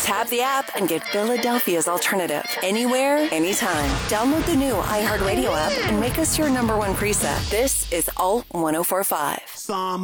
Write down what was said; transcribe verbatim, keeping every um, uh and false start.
Tap the app and get Philadelphia's alternative. Anywhere, anytime. Download the new iHeartRadio app and make us your number one preset. This is Alt one oh four point five. Some